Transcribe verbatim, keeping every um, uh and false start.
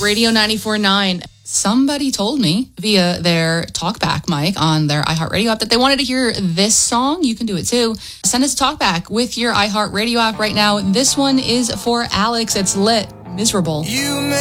Radio ninety-four point nine. Somebody told me via their talkback mic on their iHeartRadio app that they wanted to hear this song. You can do it too. Send us a talkback with your iHeartRadio app right now. This one is for Alex. It's lit. Miserable. You